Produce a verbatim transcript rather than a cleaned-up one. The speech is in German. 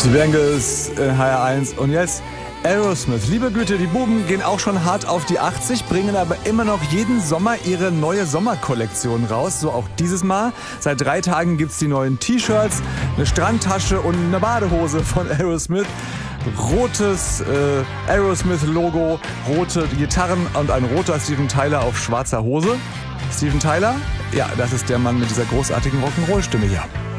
Die Bengals in H R eins und jetzt Aerosmith. Liebe Güte, die Buben gehen auch schon hart auf die achtzig, bringen aber immer noch jeden Sommer ihre neue Sommerkollektion raus. So auch dieses Mal. Seit drei Tagen gibt's die neuen T-Shirts, eine Strandtasche und eine Badehose von Aerosmith. Rotes äh, Aerosmith-Logo, rote Gitarren und ein roter Steven Tyler auf schwarzer Hose. Steven Tyler? Ja, das ist der Mann mit dieser großartigen Rock'n'Roll-Stimme hier.